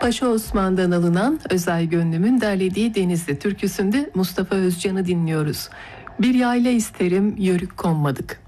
Paşa Osman'dan alınan Özay Gönlüm'ün derlediği Denizli türküsünde Mustafa Özcan'ı dinliyoruz. Bir yayla isterim, yörük konmadık.